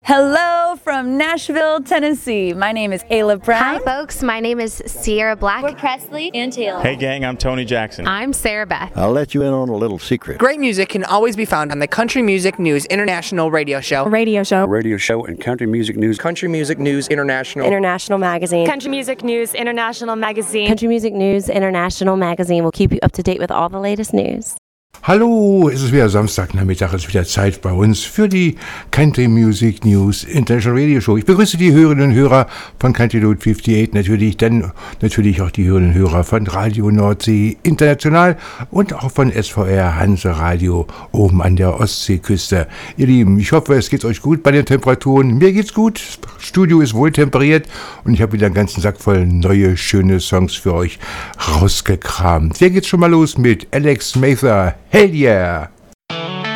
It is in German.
Hello from Nashville, Tennessee. My name is Ayla Brown. Hi, folks. My name is Sierra Black. We're Presley and Taylor. Hey, gang, I'm Tony Jackson. I'm Sarah Beth. I'll let you in on a little secret. Great music can always be found on the Country Music News International radio show. Radio show and Country Music News. Country Music News International. International Magazine. Country Music News International Magazine. Country Music News International Magazine will keep you up to date with all the latest news. Hallo, es ist wieder Samstagnachmittag, es ist wieder Zeit bei uns für die Country Music News International Radio Show. Ich begrüße die Hörerinnen und Hörer von Country Road 58 natürlich, dann natürlich auch die Hörerinnen und Hörer von Radio Nordsee International und auch von SVR Hanse Radio oben an der Ostseeküste. Ihr Lieben, ich hoffe, es geht euch gut bei den Temperaturen. Mir geht's gut, das Studio ist wohl temperiert und ich habe wieder einen ganzen Sack voll neue, schöne Songs für euch rausgekramt. Hier geht's schon mal los mit Alex Mather. Hell yeah!